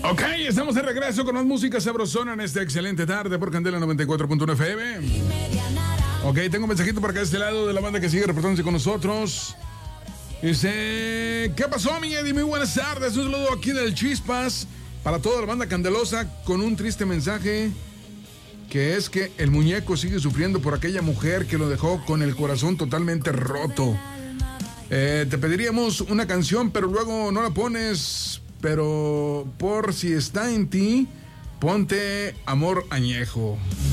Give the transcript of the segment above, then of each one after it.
Ok, estamos de regreso con más música sabrosona en esta excelente tarde por Candela 94.1 FM. Ok, tengo un mensajito por acá de este lado de la banda que sigue reportándose con nosotros. Dice, ¿qué pasó, mi Eddie? Muy buenas tardes. Un saludo aquí del Chispas para toda la banda candelosa con un triste mensaje, que es que el muñeco sigue sufriendo por aquella mujer que lo dejó con el corazón totalmente roto. Te pediríamos una canción, pero luego no la pones. Pero por si está en ti, ponte Amor Añejo.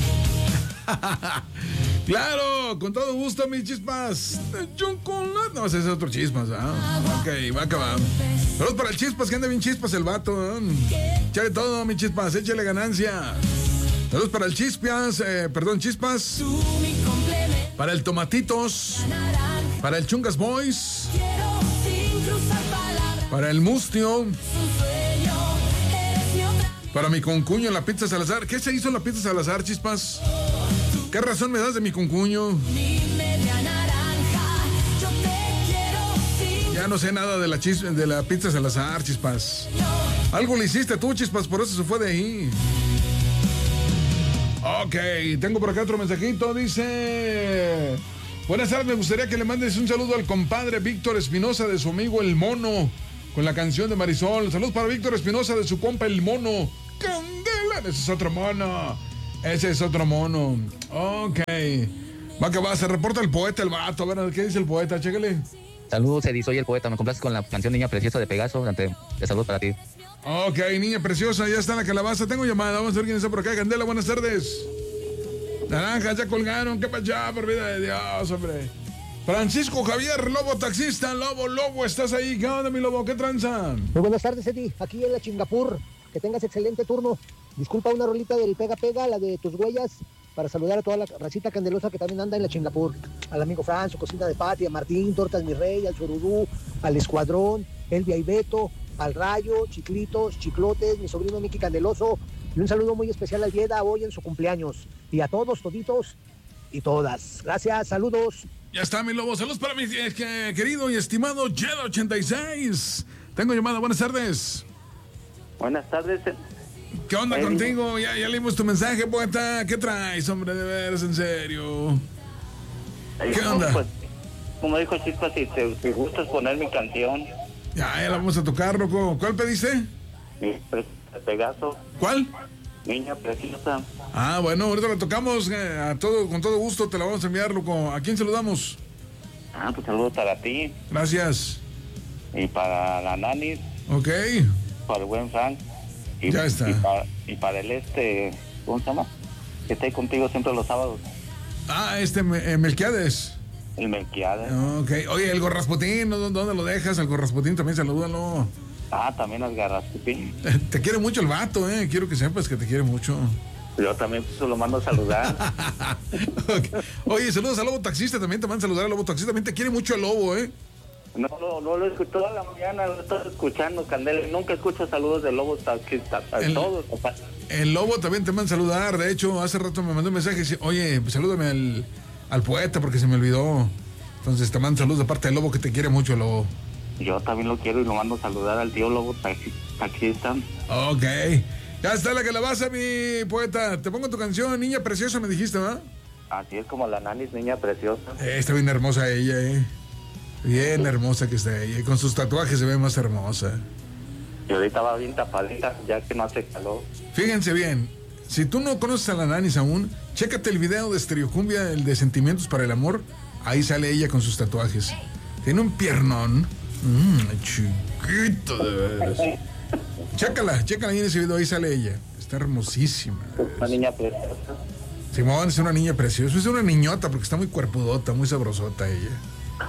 Claro, con todo gusto, mis Chispas. No, ese es otro Chispas, ¿ah? Ok, va a acabar. Saludos para el Chispas, que anda bien Chispas el vato, ¿eh? Échale todo, mis Chispas, échale ganancia. Saludos para el Chispas, Chispas. Para el Tomatitos. Para el Chungas Boys. Para el Mustio. Para mi concuño en la pizza Salazar. ¿Qué se hizo en la pizza Salazar, Chispas? ¿Qué razón me das de mi concuño? Ya no sé nada de la pizza Salazar, Chispas. Algo le hiciste tú, Chispas, por eso se fue de ahí. Ok, tengo por acá otro mensajito. Dice: buenas tardes, me gustaría que le mandes un saludo al compadre Víctor Espinosa de su amigo El Mono, con la canción de Marisol. Saludos para Víctor Espinosa de su compa El Mono. ¡Candela! Ese es otro mono. Ese es otro mono. Ok. Va que va, se reporta el poeta, el vato. A ver, ¿qué dice el poeta? Chéquele. Saludos, Eddie, soy el poeta. Me complaces con la canción Niña Preciosa de Pegaso. De saludos para ti. Ok, niña preciosa, ya está en la calabaza. Tengo llamada, vamos a ver quién está por acá. Candela, buenas tardes. Naranjas, ya colgaron. ¿Qué pasa, por vida de Dios, hombre? Francisco Javier, Lobo taxista. Lobo, ¿estás ahí? ¿Qué onda, mi Lobo? ¿Qué tranza? Muy buenas tardes, Eddie. Aquí en la Chingapur. Que tengas excelente turno. Disculpa una rolita del Pega Pega, la de Tus Huellas, para saludar a toda la racita candelosa que también anda en la Chingapur. Al amigo Fran, su cocina de patria, Martín, Tortas Mi Rey, al Chorurú, al Escuadrón, Elvia y Beto, al Rayo, Chiclitos, Chiclotes, mi sobrino Miki Candeloso. Y un saludo muy especial al Vieda hoy en su cumpleaños. Y a todos, toditos y todas. Gracias, saludos. Ya está, mi Lobo. Saludos para mi querido y estimado Jet86. Tengo llamada, buenas tardes. Buenas tardes. ¿Qué onda contigo? Ya leímos tu mensaje, poeta. ¿Qué traes, hombre? De veras, en serio. ¿Qué onda? Pues, como dijo Chispa, si te gustas poner mi canción. Ya la vamos a tocar, loco. ¿Cuál pediste? Mi Pegaso. ¿Cuál? Niña Preciosa. Ah, bueno, ahorita la tocamos con todo gusto, te la vamos a enviar, loco. ¿A quién saludamos? Pues saludos para ti. Gracias. Y para la Nanis. Ok. Para el buen Frank. Ya está. Y para el ¿cómo se llama? Que está ahí contigo siempre los sábados. Melquiades. El Melquiades. Ok. Oye, el Gorrasputín, ¿dónde lo dejas? Al Gorrasputín también salúdalo. También al Garrasputín. Te quiere mucho el vato, Quiero que sepas que te quiere mucho. Yo también se lo mando a saludar. Okay. Oye, saludos al Lobo Taxista, también te mando a saludar al Lobo Taxista. También te quiere mucho el Lobo, No lo escucho toda la mañana, lo estoy escuchando, Candela. Nunca escucho saludos del Lobo Taxista. Todos, papá. El Lobo también te manda a saludar. De hecho, hace rato me mandó un mensaje y dice: oye, pues salúdame al poeta porque se me olvidó. Entonces te mando saludos de parte del Lobo, que te quiere mucho, el Lobo. Yo también lo quiero y lo mando a saludar al tío Lobo Taxista. Ok. Ya está la calabaza, mi poeta. Te pongo tu canción, Niña Preciosa, me dijiste, ¿no? Así es como la Nanis, Niña Preciosa. Está bien hermosa ella, Bien hermosa que está ella. Y con sus tatuajes se ve más hermosa. Y ahorita va bien tapadita, ya que no hace calor. Fíjense bien. Si tú no conoces a la Nanis aún, chécate el video de Estereocumbia, el de Sentimientos para el Amor. Ahí sale ella con sus tatuajes. Tiene un piernón. Chiquito, de veras. Chécala ahí en ese video, ahí sale ella. Está hermosísima. Una niña preciosa. Simón, es una niña preciosa. Es una niñota porque está muy cuerpudota, muy sabrosota ella.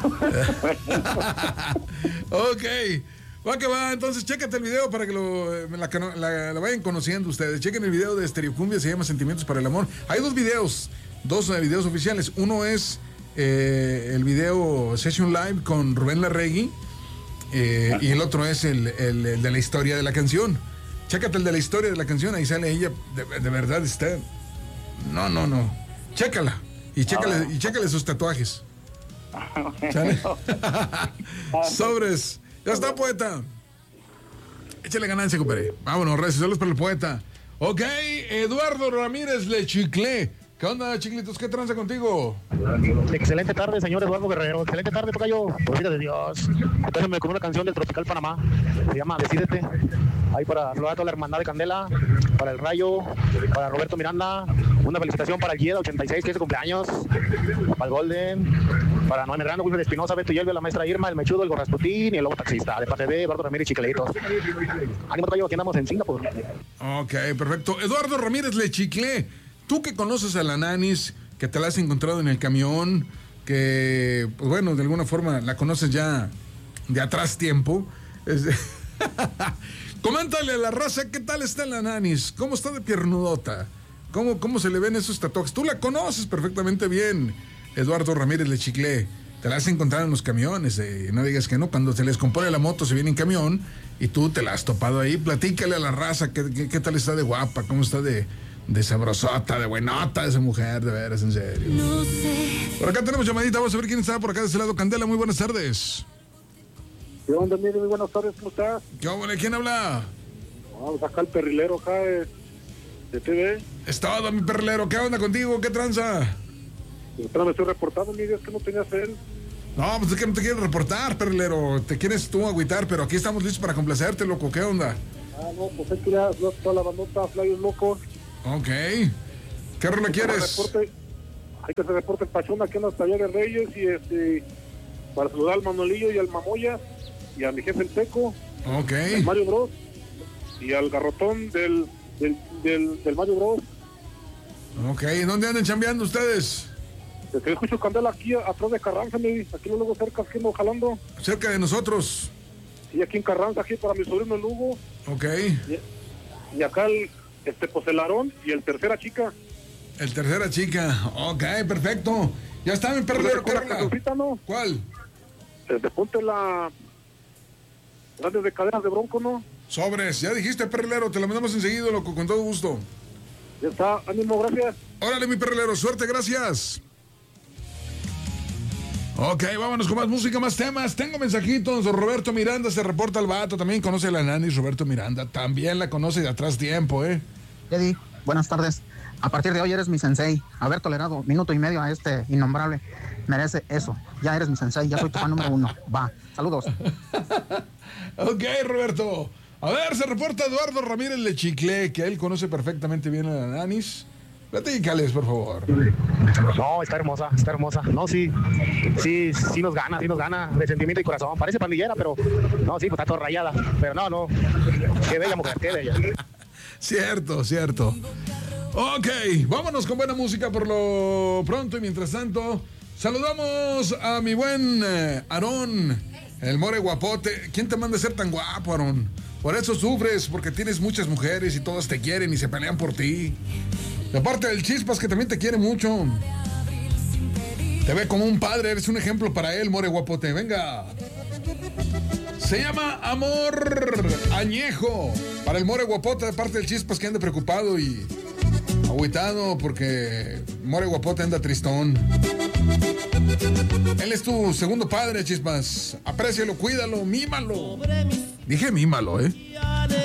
Ok. Va que va, entonces chécate el video para que la vayan conociendo ustedes. Chequen el video de Estereocumbia, se llama Sentimientos para el Amor. Hay dos videos oficiales. Uno es el video Session Live con Rubén Larregui. Y el otro es el de la historia de la canción. Chécate el de la historia de la canción, ahí sale ella, de verdad está. No. Chécala. Y chécale sus tatuajes. ¿Sale? Sobres. Ya está, poeta. Échale ganancia, compadre. Vámonos, redes sociales para el poeta. Ok, Eduardo Ramírez Le Chiclé. ¿Qué onda, Chiclitos? ¿Qué tranza contigo? Excelente tarde, señor Eduardo Guerrero. Excelente tarde, tocayo. Por vida de Dios. Déjenme con una canción del Tropical Panamá. Se llama Decídete. Ahí para saludar a toda la hermandad de Candela, para el Rayo, para Roberto Miranda. Una felicitación para el Gieda 86, que es su cumpleaños. Para el Golden. Para Noé Medrano, Wilfred Espinosa, Beto Yelvio, la maestra Irma, el Mechudo, el Gorrasputín y el Lobo Taxista. De parte de Eduardo Ramírez Chicleitos. Ánimo, tocayo, aquí andamos en Singapur. Ok, perfecto. Eduardo Ramírez Le Chiclé. Tú que conoces a la Nanis, que te la has encontrado en el camión, que, pues bueno, de alguna forma la conoces ya de atrás tiempo. Coméntale a la raza qué tal está la Nanis, cómo está de piernudota, cómo se le ven esos tatuajes. Tú la conoces perfectamente bien, Eduardo Ramírez Le Chiclé. Te la has encontrado en los camiones, no digas que no. Cuando se les compone la moto se viene en camión y tú te la has topado ahí. Platícale a la raza qué tal está de guapa, cómo está de sabrosota, de buenota esa mujer, de veras, en serio. No sé. Por acá tenemos llamadita, vamos a ver quién está por acá de ese lado. Candela, muy buenas tardes. ¿Qué onda, amigo? Muy buenas tardes, ¿cómo estás? ¿Qué onda? ¿Quién habla? Vamos acá el perrilero acá de TV. Es todo, mi perrilero. ¿Qué onda contigo? ¿Qué tranza? Pero me estoy reportando, amigo, es que no tenías él. No, pues es que no te quieres reportar, perrilero. Te quieres tú agüitar, pero aquí estamos listos para complacerte, loco. ¿Qué onda? No, pues es que ya toda la bandota, Flyers Locos. Ok. ¿Qué rola quieres? Hay que se reporte el Pachón aquí en los Talleres Reyes y para saludar al Manolillo y al Mamoya y a mi jefe el Teco. Ok. Al Mario Bros. Y al garrotón del Mario Bros. Ok, ¿dónde andan chambeando ustedes? Te escucho Candela aquí atrás de Carranza, aquí luego cerca, aquí no jalando. Cerca de nosotros. Sí, aquí en Carranza, aquí para mi sobrino el Hugo. Ok. Y acá pues el Aarón y el Tercera Chica. El Tercera Chica. Ok, perfecto. Ya está, mi perrilero. ¿No? ¿Cuál? Ponte la grandes de cadenas de Bronco, ¿no? Sobres, ya dijiste, perrilero, te la mandamos enseguida, loco, con todo gusto. Ya está, ánimo, gracias. Órale, mi perrilero, suerte, gracias. Ok, vámonos con más música, más temas. Tengo mensajitos. Roberto Miranda se reporta al vato. También conoce a la Nanis, Roberto Miranda. También la conoce de atrás tiempo, Eddie, buenas tardes. A partir de hoy eres mi sensei. Haber tolerado minuto y medio a este innombrable merece eso. Ya eres mi sensei, ya soy tu fan número 1. Va, saludos. Ok, Roberto. A ver, se reporta Eduardo Ramírez Le Chiclé, que él conoce perfectamente bien a la Nanis. Platícales, por favor. No, está hermosa. No, sí nos gana de sentimiento y corazón. Parece pandillera, pero no, sí, pues está todo rayada. Pero no, qué bella mujer, qué bella. Cierto. Ok, vámonos con buena música por lo pronto y mientras tanto, saludamos a mi buen Aarón, el more guapote. ¿Quién te manda a ser tan guapo, Aarón? Por eso sufres, porque tienes muchas mujeres y todas te quieren y se pelean por ti. De parte del Chispas, que también te quiere mucho. Te ve como un padre, eres un ejemplo para él, more guapote. Venga. Se llama Amor Añejo. Para el more guapote, de parte del Chispas, que anda preocupado y agüitado porque more guapote anda tristón. Él es tu segundo padre, Chispas. Aprécialo, cuídalo, mímalo. Dije mímalo,